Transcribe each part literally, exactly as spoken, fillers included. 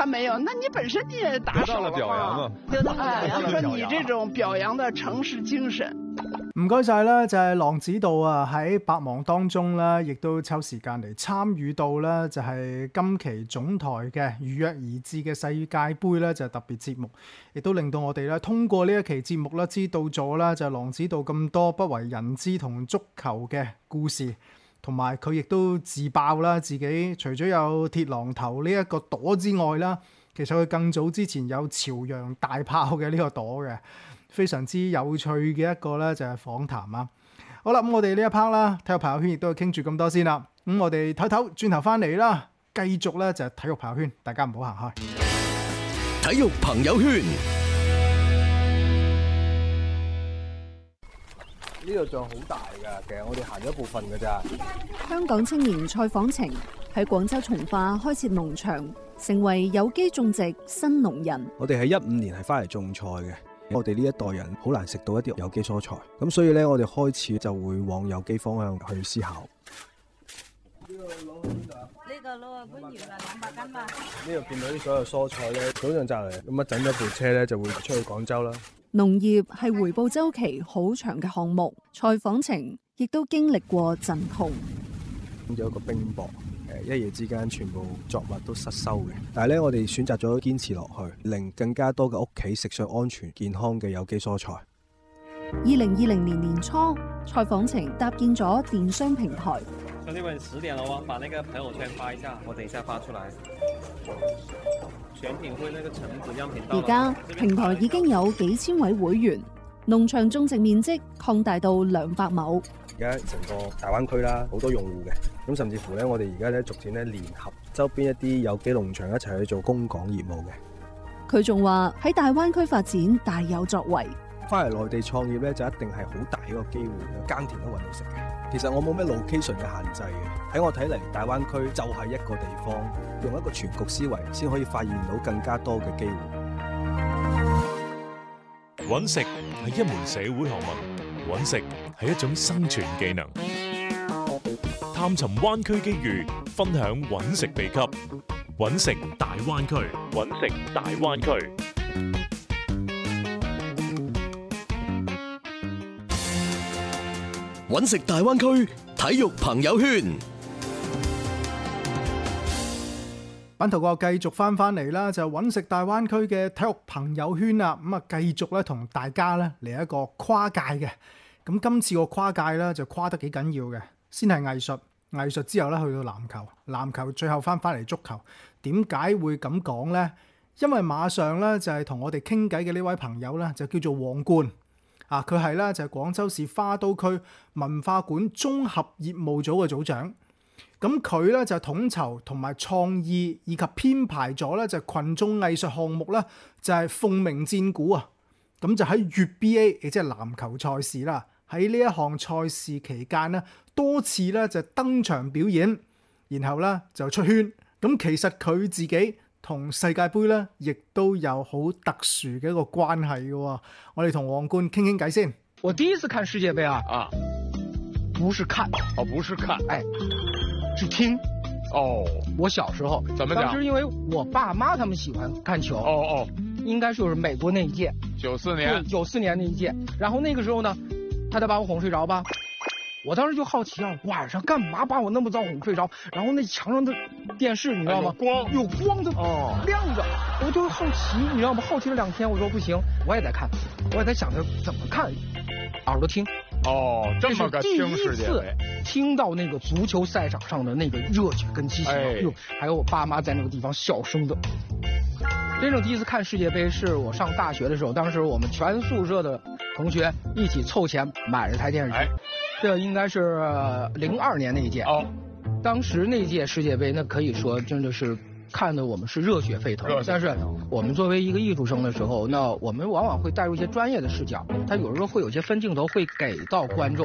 他沒有，那你本身你也打手了嘛？ 得到了表揚， 哎，說你這種表揚的城市精神。 唔該晒啦，就係郎指導啊，喺百忙當中啦，亦都抽時間嚟參與到啦，就係今期總台嘅如約而至嘅世界盃咧，就係特別節目，亦都令到我哋咧通過呢一期節目啦，知道咗啦，就係郎指導咁多不為人知同足球嘅故事，同埋佢亦都自爆啦，自己除咗有鐵榔頭呢一個朵之外啦，其實佢更早之前有朝陽大炮嘅呢個朵嘅。非常之有趣嘅一個咧就係訪談啊！好啦，咁我哋呢一 part 啦，體育朋友圈亦都係傾住咁多先啦。咁我哋唞唞，轉頭翻嚟啦，繼續咧就係體育朋友圈，大家唔好行開。 體育朋友圈呢度仲好大㗎，其實我哋行咗一部分㗎咋。 香港青年蔡晃晴喺廣州從化開設農場，成為有機種植新農人。 我哋喺一五年係翻嚟種菜嘅。我哋呢一代人好難食到一啲有機蔬菜，咁所以咧，我哋開始就會往有機方向去思考。呢個攞去邊度啊？呢個攞去番禺啦，兩百斤嘛。呢度見到啲所有蔬菜咧，早上摘嚟，咁啊整咗部車咧就會出去廣州啦。 農業係回報週期好長嘅項目，蔡晃晴亦都經歷過陣痛。 有一個冰雹。一夜之間全部作物都失收嘅，但係咧我哋選擇咗堅持落去，令更加多嘅屋企食上安全健康嘅有機蔬菜。 二零二零年年初，蔡晃晴搭建咗電商平台。 兄弟們，十點了喎，把那個朋友圈發一下，我等一下發出來。選品會那個橙子樣品到。 而家平台已經有幾千位會員，農場種植面積擴大到兩百畝。 而家成個大灣區啦，好多用戶嘅，咁甚至乎咧，我哋而家咧逐漸咧聯合周邊一啲有機農場一齊去做供港業務嘅。 佢仲話喺大灣區發展大有作為。 翻嚟內地創業咧，就一定係好大一個機會，耕田都揾到食嘅。其實我冇咩 location 嘅限制嘅，喺我睇嚟，大灣區就係一個地方，用一個全局思維先可以發現到更加多嘅機會。 揾食係一門社會學問。揾食係一種生存技能，探尋灣區機遇，分享揾食秘笈。揾食大灣區，揾食大灣區。 揾食大灣區體育朋友圈。 版圖個繼續翻翻嚟啦，就揾食大灣區嘅體育朋友圈啦。咁啊，繼續咧同大家咧嚟一個跨界嘅。咁今次個跨界咧就跨得幾緊要嘅，先係藝術，藝術之後咧去到籃球，籃球最後翻翻嚟足球。點解會咁講呢？因為馬上咧就係同我哋傾偈嘅呢位朋友咧就叫做王冠啊，佢係咧就係廣州市花都區文化館綜合業務組嘅組長。咁佢咧就統籌同埋創意以及編排咗咧就群眾藝術項目咧就係鳳鳴戰鼓啊。咁就喺粵 B A， 亦即係籃球賽事啦。喺呢一項賽事期間咧，多次咧就登場表演，然後咧就出圈。咁其實佢自己同世界盃咧，亦都有好特殊嘅一個關係嘅。我哋同王冠傾傾偈先。 我第一次看世界盃啊，啊，不是看， 哦，不是看， 哎，是聽。 哦， 我小時候， 怎麼講？ 當時因為我爸媽他們喜歡看球。 哦哦， 應該就是美國那一屆。 九四年。 對，九四年那一屆。然後那個時候呢，他得把我哄睡着吧。我當時就好奇啊，晚上幹嘛把我那麼早哄睡着？然後那牆上的電視你知道嗎？ 有光， 有光的哦， 亮着。我就好奇，你知道嗎？好奇了兩天，我說不行，我也得看，我也在想着怎麼看，耳朵聽。 哦，這麼個聽世界杯， 聽到那個足球賽場上的那個熱血跟激情，哎呦，還有我爸媽在那個地方小聲的。真正第一次看世界杯是我上大學的時候，當時我們全宿舍的同學一起湊錢買了台電視機，哎，這應該是零二年那一屆。哦，當時那屆世界杯，那可以說真的是看得我們是熱血沸騰。但是我們作為一個藝術生的時候，那我們往往會帶入一些專業的視角，它有時候會有些分鏡頭會給到觀眾，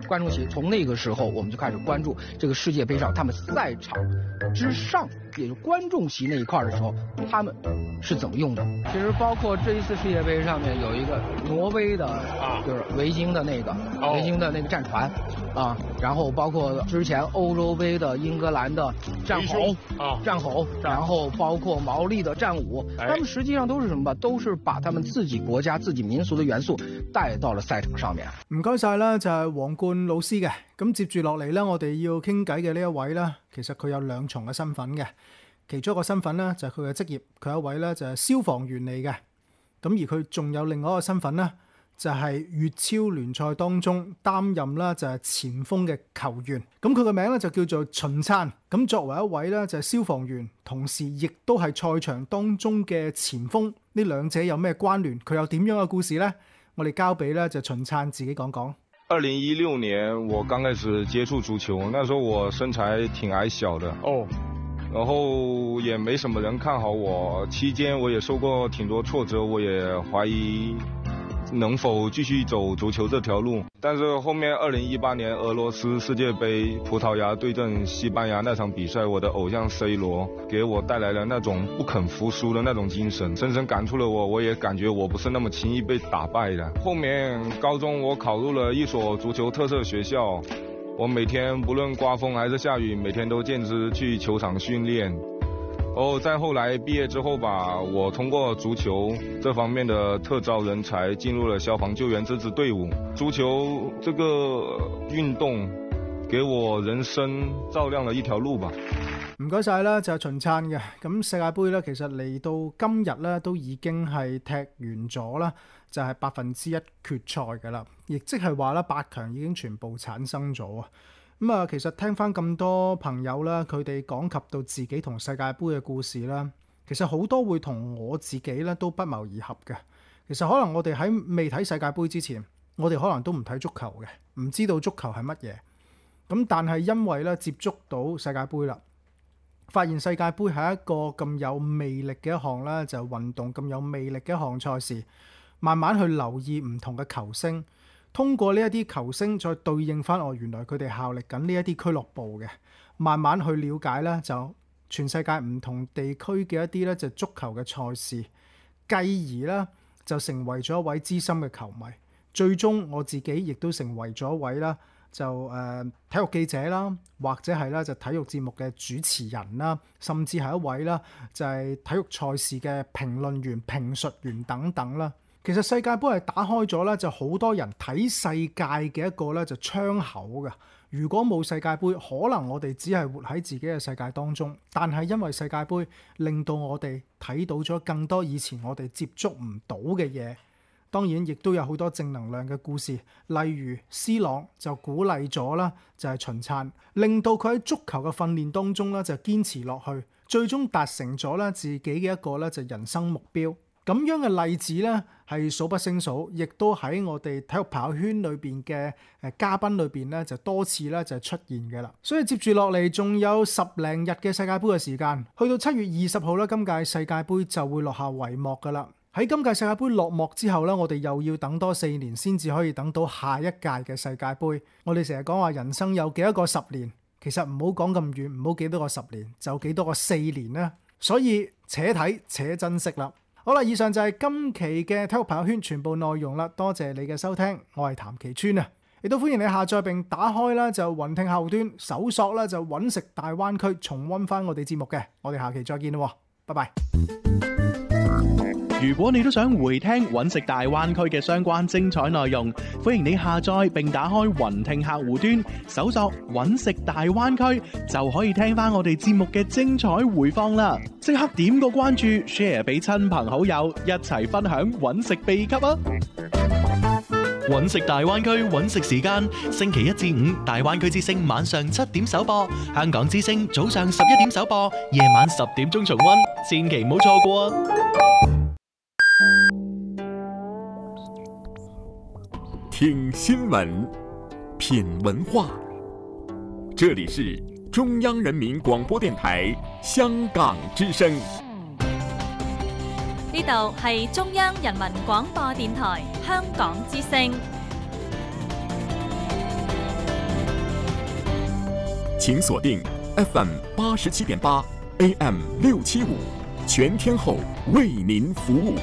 观众席。从那个时候，我们就开始关注这个世界杯上他们赛场之上，也就是观众席那一块的时候，他们是怎么用的。其实包括这一次世界杯上面有一个挪威的，就是维京的那个维京的那个战船啊，然后包括之前欧洲杯的英格兰的战吼啊，战吼，然后包括毛利的战舞，他们实际上都是什么吧？都是把他们自己國家、自己民俗嘅元素帶到了賽場上面。 唔該晒啦，就係黃冠老師嘅。咁接住落嚟咧，我哋要傾偈嘅呢一位咧，其實佢有兩重嘅身份嘅。其中一個身份咧就係佢嘅職業，佢係一位咧就係消防員嚟嘅。咁而佢仲有另外一個身份咧，就係粵超聯賽當中擔任啦就係前鋒嘅球員。咁佢個名咧就叫做秦燦。咁作為一位咧就係消防員，同時亦都係賽場當中嘅前鋒，呢兩者有咩關聯？佢有點樣嘅故事呢？我哋交俾咧就秦燦自己講講。 二零一六年我剛開始接觸足球，那時候我身材挺矮小的哦，然後也沒什麼人看好我。期間我也受過挺多挫折，我也懷疑能否繼續走足球這條路。但是後面二零一八年俄羅斯世界杯葡萄牙對陣西班牙那場比賽，我的偶像 C 羅給我帶來了那種不肯服輸的那種精神，深深感觸了我，我也感覺我不是那麼輕易被打敗的。後面高中我考入了一所足球特色學校，我每天不論颳風還是下雨，每天都堅持去球場訓練。哦，再後來畢業之後吧，我通過足球這方面的特招人才，進入了消防救援這支隊伍。足球這個運動給我人生照亮了一條路吧。 唔該晒啦，就係秦燦嘅。咁世界盃咧，其實嚟到今日咧，都已經係踢完咗啦，就係百分之一決賽㗎啦，亦即係話咧八強已經全部產生咗啊。咁啊，其實聽翻咁多朋友啦，佢哋講及到自己同世界盃嘅故事啦，其實好多會同我自己咧都不謀而合嘅。其實可能我哋喺未睇世界盃之前，我哋可能都唔睇足球嘅，唔知道足球係乜嘢。咁但係因為咧接觸到世界盃啦，發現世界盃係一個咁有魅力嘅一項啦，就係運動咁有魅力嘅一項賽事，慢慢去留意唔同嘅球星。通過呢一啲球星再對應翻我原來佢哋效力緊呢一啲俱樂部嘅，慢慢去了解咧就全世界唔同地區嘅一啲咧就足球嘅賽事，繼而咧就成為咗一位資深嘅球迷。最終我自己亦都成為咗一位啦就誒、呃、體育記者啦，或者係咧就體育節目嘅主持人啦，甚至係一位啦就係體育賽事嘅評論員、評述員等等啦。其實世界盃係打開咗咧，就好多人睇世界嘅一個咧就窗口嘅。如果冇世界盃，可能我哋只係活喺自己嘅世界當中。但係因為世界盃，令到我哋睇到咗更多以前我哋接觸唔到嘅嘢。當然，亦都有好多正能量嘅故事，例如 C 朗就鼓勵咗啦，就係秦燦，令到佢喺足球嘅訓練當中咧就堅持落去，最終達成咗咧自己嘅一個咧就人生目標。咁樣嘅例子咧係數不勝數，亦都喺我哋體育朋友圈裏邊嘅誒嘉賓裏邊咧就多次咧就出現嘅啦。所以接住落嚟仲有十零日嘅世界盃嘅時間，去到七月二十號咧，今屆世界盃就會落下帷幕噶啦。喺今屆世界盃落幕之後咧，我哋又要等多四年先至可以等到下一屆嘅世界盃。我哋成日講話人生有幾多個十年，其實唔好講咁遠，唔好幾多個十年，就幾多個四年啦。所以且睇且珍惜啦。好啦，以上就係今期嘅體育朋友圈全部內容啦，多謝你嘅收聽，我係譚其川啊，亦都歡迎你下載並打開啦就雲聽客戶端搜索啦就揾食大灣區，重溫翻我哋節目嘅，我哋下期再見啦，拜拜。 如果你都想回聽揾食大灣區嘅相關精彩內容，歡迎你下載並打開雲聽客戶端，搜索揾食大灣區，就可以聽翻我哋節目嘅精彩回放啦！即刻點個關注 ，share 俾親朋好友，一齊分享揾食秘笈啊！ 揾食大灣區揾食時間，星期一至五大灣區之聲晚上七點首播，香港之聲早上十一點首播，夜晚十點鐘重溫，千祈唔好錯過啊！ 聽新聞，品文化，這裡是中央人民廣播電台香港之聲。 呢度係中央人民廣播電台香港之聲。 請鎖定 F M 八十七點八 A M 六七五，全天候為您服務。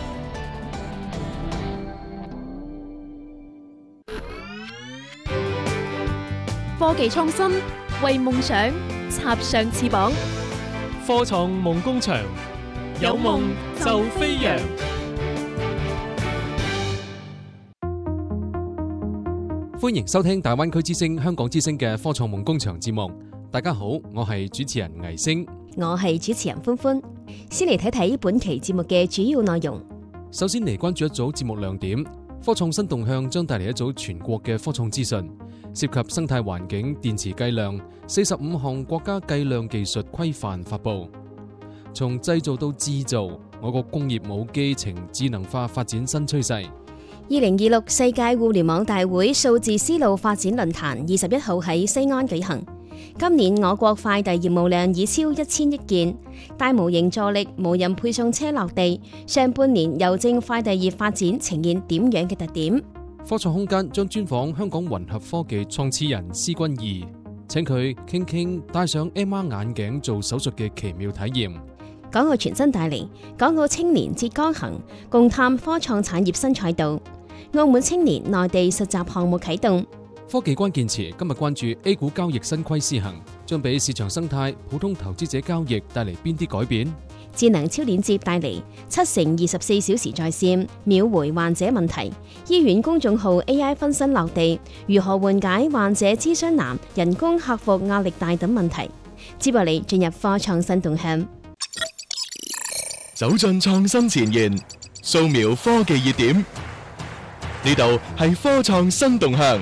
科技創新，為夢想插上翅膀。 科創夢工場，有夢就飛揚。 歡迎收聽大灣區之聲、香港之聲嘅科創夢工場節目。大家好，我係主持人倪星， 我係主持人歡歡。先嚟睇睇本期節目嘅主要內容。 首先嚟關注一組節目亮點，科創新動向將帶嚟一組全國嘅科創資訊，涉及生態環境、電池計量，四十五項國家計量技術規範發布。從製造到製造，我國工業母機呈智能化發展新趨勢。 二零二六世界互聯網大會數字絲路發展論壇二十一號喺西安舉行。今年我國快遞業務量已超一千億件，大模型助力無人配送車落地。上半年郵政快遞業發展呈現點樣嘅特點？ 科創空間將專訪香港混合科技創始人施君義，請佢傾傾戴上 M R 眼鏡做手術嘅奇妙體驗。 港澳傳真帶嚟，港澳青年浙江行，共探科創產業新賽道。澳門青年內地實習項目啟動。 科技關鍵詞今日關注 A 股交易新規施行，將俾市場生態、普通投資者交易帶嚟邊啲改變？ 智能超鏈接帶嚟七乘二十四小時在線，秒回患者問題。醫院公眾號 A I 分身落地，如何緩解患者諮詢難、人工客服壓力大等問題？接落嚟進入科創新動向， 走進創新前沿，掃描科技熱點。呢度係科創新動向。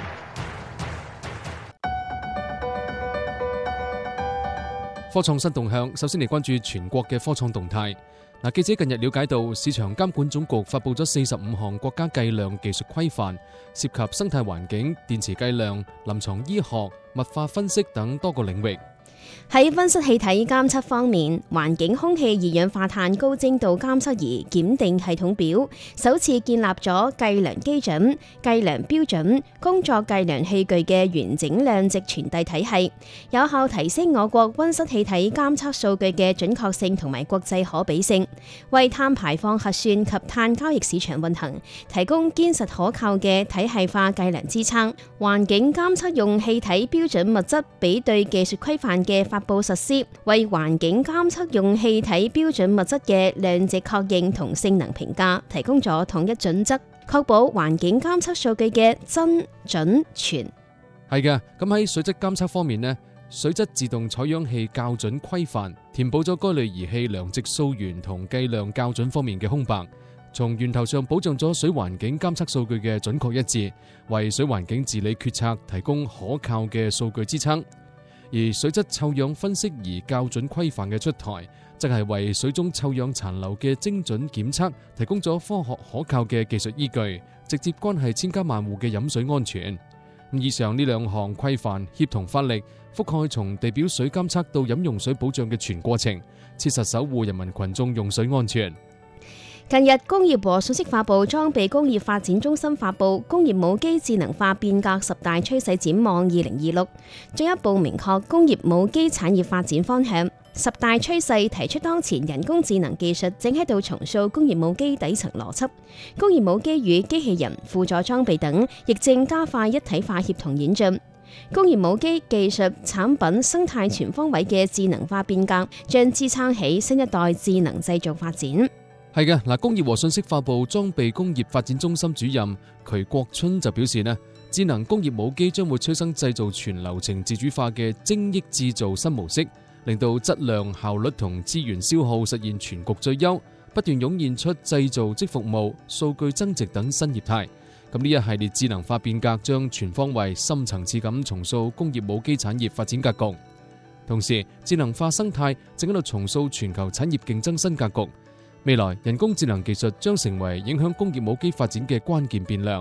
科創新動向，首先嚟關注全國嘅科創動態。嗱，記者近日了解到，市場監管總局發布咗四十五項國家計量技術規範，涉及生態環境、電池計量、臨床醫學、物化分析等多個領域。 喺溫室氣體監測方面，環境空氣二氧化碳高精度監測儀檢定系統表首次建立咗計量基準、計量標準、工作計量器具嘅完整量值傳遞體系，有效提升我國溫室氣體監測數據嘅準確性同埋國際可比性，為碳排放核算及碳交易市場運行提供堅實可靠嘅體系化計量支撐。環境監測用氣體標準物質比對技術規範嘅發布實施，為環境監測用氣體標準物質嘅量值確認同性能評價提供咗統一準則，確保環境監測數據嘅真準全。 係嘅，咁喺水質監測方面呢，水質自動採樣器校準規範填補咗該類儀器量值溯源同計量校準方面嘅空白，從源頭上保障咗水環境監測數據嘅準確一致，為水環境治理決策提供可靠嘅數據支撐。而水質臭氧分析儀校準規範嘅出台，則係為水中臭氧殘留嘅精準檢測提供咗科學可靠嘅技術依據，直接關係千家萬戶嘅飲水安全。以上呢兩項規範協同發力，覆蓋從地表水監測到飲用水保障嘅全過程，切實守護人民群眾用水安全。 近日，工業和信息化部裝備工業發展中心發布《工業母機智能化變革十大趨勢展望二零二六》，進一步明確工業母機產業發展方向。十大趨勢提出，當前人工智能技術正喺度重塑工業母機底層邏輯，工業母機與機器人、輔助裝備等亦正加快一體化協同演進。工業母機技術產品生態全方位嘅智能化變革，將支撐起新一代智能製造發展。 係嘅，嗱，工業和信息化部裝備工業發展中心主任瞿國春就表示呢，智能工業母機將會催生製造全流程自主化嘅精益製造新模式，令到質量、效率同資源消耗實現全局最優，不斷湧現出製造即服務、數據增值等新業態。咁呢一系列智能化變革將全方位、深層次咁重塑工業母機產業發展格局。同時，智能化生態正喺度重塑全球產業競爭新格局。未來人工智能技術將成為影響工業母機發展嘅關鍵變量。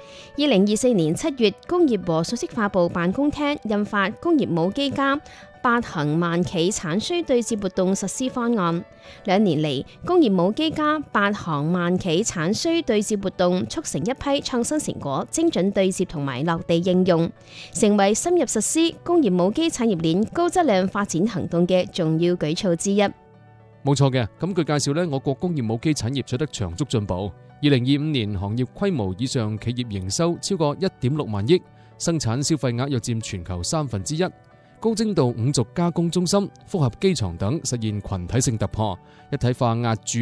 二零二四年七月，工業和信息化部辦公廳印發《工業母機加八行萬企產需對接活動實施方案》。兩年嚟，工業母機加八行萬企產需對接活動促成一批創新成果精準對接同埋落地應用，成為深入實施工業母機產業鏈高質量發展行動嘅重要舉措之一。 冇錯嘅，咁據介紹呢，我國工業母機產業取得長足進步。二零二五年行業規模以上企業營收超過一點六萬億，生產消費額約佔全球三分之一。高精度五軸加工中心、複合機床等實現群體性突破，一體化壓鑄